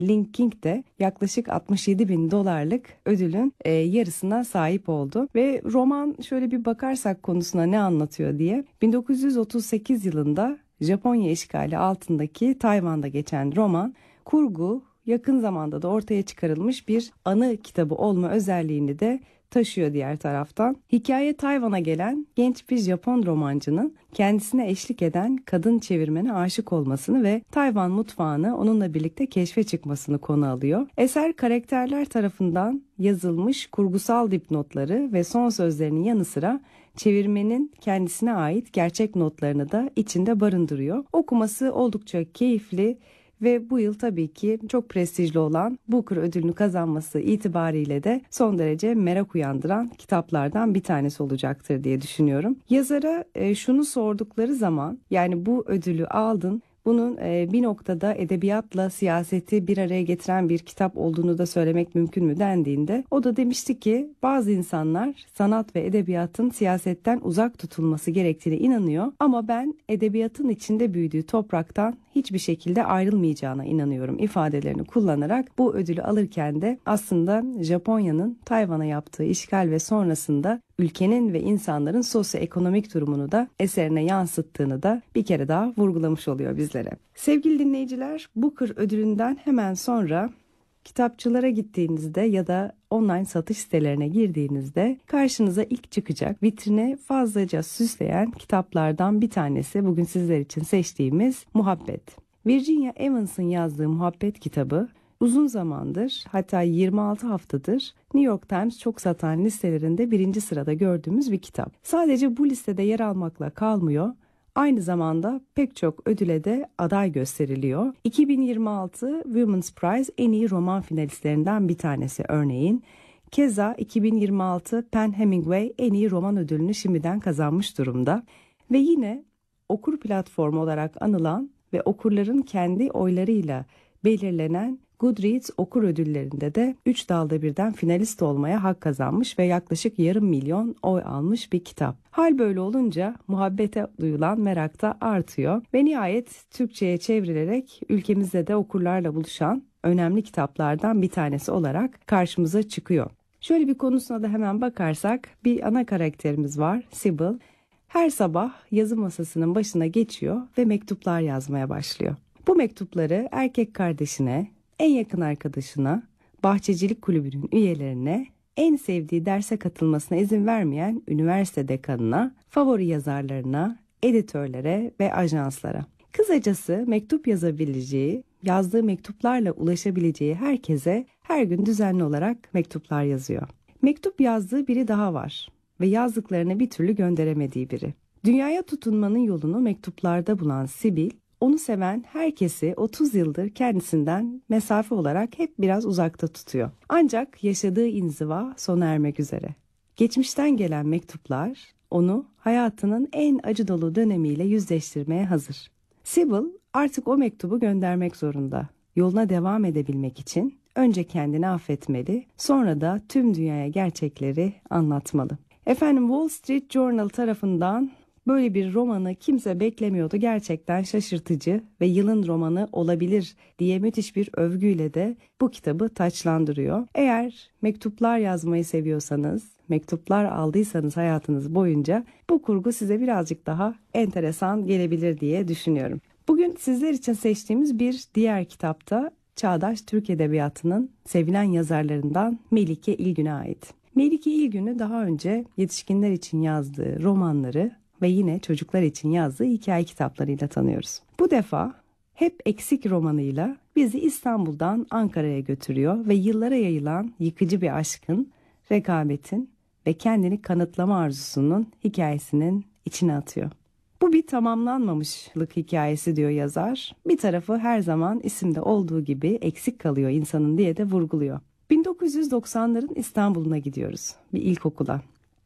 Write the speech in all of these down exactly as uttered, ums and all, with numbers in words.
Link King de yaklaşık altmış yedi bin dolarlık ödülün e, yarısına sahip oldu. Ve roman şöyle bir bakarsak konusuna ne anlatıyor diye, bin dokuz yüz otuz sekiz yılında Japonya işgali altındaki Tayvan'da geçen roman, kurgu yakın zamanda da ortaya çıkarılmış bir anı kitabı olma özelliğini de taşıyor diğer taraftan. Hikaye Tayvan'a gelen genç bir Japon romancının kendisine eşlik eden kadın çevirmene aşık olmasını ve Tayvan mutfağını onunla birlikte keşfe çıkmasını konu alıyor. Eser karakterler tarafından yazılmış kurgusal dipnotları ve son sözlerinin yanı sıra çevirmenin kendisine ait gerçek notlarını da içinde barındırıyor. Okuması oldukça keyifli ve bu yıl tabii ki çok prestijli olan Booker ödülünü kazanması itibariyle de son derece merak uyandıran kitaplardan bir tanesi olacaktır diye düşünüyorum. Yazara e, şunu sordukları zaman, yani bu ödülü aldın, bunun e, bir noktada edebiyatla siyaseti bir araya getiren bir kitap olduğunu da söylemek mümkün mü dendiğinde, o da demişti ki bazı insanlar sanat ve edebiyatın siyasetten uzak tutulması gerektiğine inanıyor ama ben edebiyatın içinde büyüdüğü topraktan hiçbir şekilde ayrılmayacağına inanıyorum ifadelerini kullanarak bu ödülü alırken de aslında Japonya'nın Tayvan'a yaptığı işgal ve sonrasında ülkenin ve insanların sosyoekonomik durumunu da eserine yansıttığını da bir kere daha vurgulamış oluyor bizlere. Sevgili dinleyiciler, Booker ödülünden hemen sonra kitapçılara gittiğinizde ya da online satış sitelerine girdiğinizde karşınıza ilk çıkacak, vitrine fazlaca süsleyen kitaplardan bir tanesi bugün sizler için seçtiğimiz Muhabbet. Virginia Evans'ın yazdığı Muhabbet kitabı uzun zamandır, hatta yirmi altı haftadır New York Times çok satan listelerinde birinci sırada gördüğümüz bir kitap. Sadece bu listede yer almakla kalmıyor, aynı zamanda pek çok ödüle de aday gösteriliyor. iki bin yirmi altı Women's Prize en iyi roman finalistlerinden bir tanesi örneğin. Keza iki bin yirmi altı Pen Hemingway en iyi roman ödülünü şimdiden kazanmış durumda. Ve yine okur platformu olarak anılan ve okurların kendi oylarıyla belirlenen Goodreads okur ödüllerinde de üç dalda birden finalist olmaya hak kazanmış ve yaklaşık yarım milyon oy almış bir kitap. Hal böyle olunca muhabbete duyulan merak da artıyor ve nihayet Türkçe'ye çevrilerek ülkemizde de okurlarla buluşan önemli kitaplardan bir tanesi olarak karşımıza çıkıyor. Şöyle bir konusuna da hemen bakarsak, bir ana karakterimiz var, Sybil. Her sabah yazı masasının başına geçiyor ve mektuplar yazmaya başlıyor. Bu mektupları erkek kardeşine, en yakın arkadaşına, bahçecilik kulübünün üyelerine, en sevdiği derse katılmasına izin vermeyen üniversite dekanına, favori yazarlarına, editörlere ve ajanslara. Kısacası mektup yazabileceği, yazdığı mektuplarla ulaşabileceği herkese her gün düzenli olarak mektuplar yazıyor. Mektup yazdığı biri daha var ve yazdıklarını bir türlü gönderemediği biri. Dünyaya tutunmanın yolunu mektuplarda bulan Sibyl, onu seven herkesi otuz yıldır kendisinden mesafe olarak hep biraz uzakta tutuyor. Ancak yaşadığı inziva sona ermek üzere. Geçmişten gelen mektuplar onu hayatının en acı dolu dönemiyle yüzleştirmeye hazır. Sybil artık o mektubu göndermek zorunda. Yoluna devam edebilmek için önce kendini affetmeli, sonra da tüm dünyaya gerçekleri anlatmalı. Efendim, Wall Street Journal tarafından böyle bir romanı kimse beklemiyordu. Gerçekten şaşırtıcı ve yılın romanı olabilir diye müthiş bir övgüyle de bu kitabı taçlandırıyor. Eğer mektuplar yazmayı seviyorsanız, mektuplar aldıysanız hayatınız boyunca bu kurgu size birazcık daha enteresan gelebilir diye düşünüyorum. Bugün sizler için seçtiğimiz bir diğer kitapta çağdaş Türk Edebiyatı'nın sevilen yazarlarından Melike İlgün'e ait. Melike İlgün'ü daha önce yetişkinler için yazdığı romanları ve yine çocuklar için yazdığı hikaye kitaplarıyla tanıyoruz. Bu defa Hep Eksik romanıyla bizi İstanbul'dan Ankara'ya götürüyor ve yıllara yayılan yıkıcı bir aşkın, rekabetin ve kendini kanıtlama arzusunun hikayesinin içine atıyor. Bu bir tamamlanmamışlık hikayesi diyor yazar. Bir tarafı her zaman isimde olduğu gibi eksik kalıyor insanın diye de vurguluyor. bin dokuz yüz doksanların İstanbul'una gidiyoruz, bir ilkokula.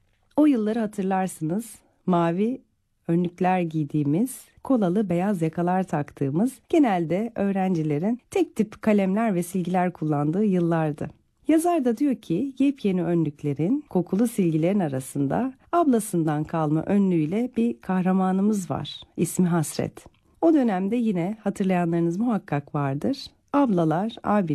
O yılları hatırlarsınız. Mavi önlükler giydiğimiz, kolalı beyaz yakalar taktığımız, genelde öğrencilerin tek tip kalemler ve silgiler kullandığı yıllardı. Yazar da diyor ki yepyeni önlüklerin, kokulu silgilerin arasında ablasından kalma önlüğüyle bir kahramanımız var. İsmi Hasret. O dönemde yine hatırlayanlarınız muhakkak vardır. ablalar, abiler